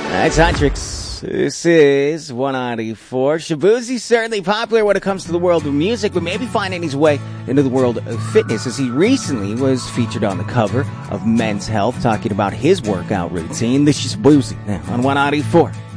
That's Huntrix. This is 194. Shabuzi's certainly popular when it comes to the world of music, but maybe finding his way into the world of fitness, as he recently was featured on the cover of Men's Health talking about his workout routine. This is Shabuzi now on 194.